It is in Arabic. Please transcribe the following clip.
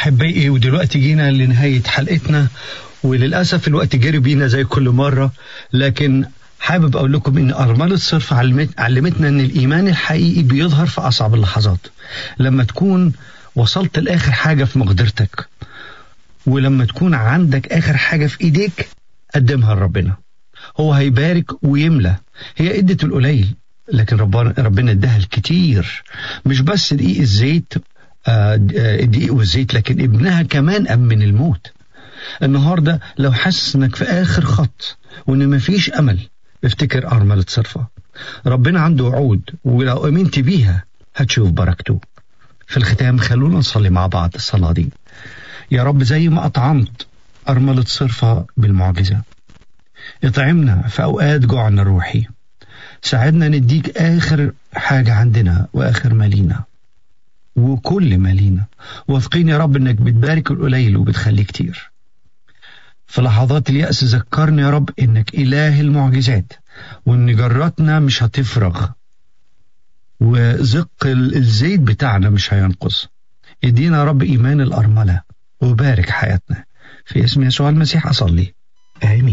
أحبائي، ودلوقتي جينا لنهاية حلقتنا، وللأسف الوقت جري بينا زي كل مرة. لكن حابب أقول لكم إن أرملة صرف علمتنا إن الإيمان الحقيقي بيظهر في أصعب اللحظات، لما تكون وصلت لآخر حاجة في مقدرتك، ولما تكون عندك آخر حاجة في إيديك قدمها لربنا. هو هيبارك ويملى. هي ادت القليل، لكن ربنا اداها الكتير. مش بس دقيق الزيت، الدقيق والزيت، لكن ابنها كمان أمن الموت. النهاردة لو حاسس انك في آخر خط وان مفيش أمل، افتكر أرملة صرفة. ربنا عنده وعود، ولو أمنت بيها هتشوف بركته. في الختام خلونا نصلي مع بعض الصلاة دي. يا رب، زي ما أطعمت أرملة صرفة بالمعجزة، اطعمنا في أوقات جوعنا الروحي. ساعدنا نديك آخر حاجة عندنا وآخر مالينا وكل مالينا. واثقين يا رب انك بتبارك القليل وبتخلي كتير. في لحظات اليأس ذكرني يا رب انك إله المعجزات، وان جراتنا مش هتفرغ، وزق الزيت بتاعنا مش هينقص. ادينا يا رب إيمان الأرملة، وبارك حياتنا. في اسم يسوع المسيح أصلي، آمين.